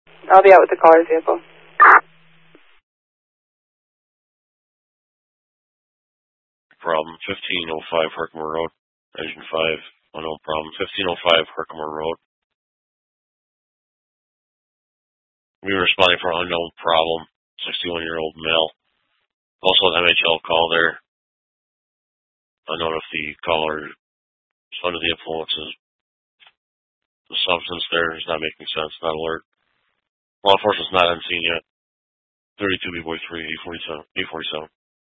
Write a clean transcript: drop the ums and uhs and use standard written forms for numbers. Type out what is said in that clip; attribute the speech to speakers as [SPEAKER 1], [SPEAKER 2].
[SPEAKER 1] I'll be out with the caller's vehicle.
[SPEAKER 2] Problem, 1505 Herkimer Road, Engine 5, unknown problem, 1505 Herkimer Road. We were responding for an unknown problem, 61-year-old male. Also an MHL call there. Unknown if the caller is under the influences. The substance there is not making sense, not alert. Law enforcement's not on scene yet. 32 B-Boy 3, 847.